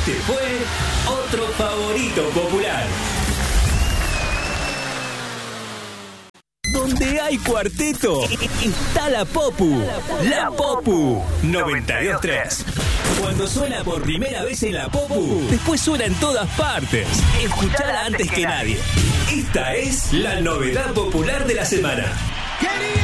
Este fue otro favorito popular. Donde hay cuarteto, está la Popu. La Popu 92.3. Cuando suena por primera vez en la Popu, después suena en todas partes. Escuchala antes que nadie. Esta es la novedad popular de la semana.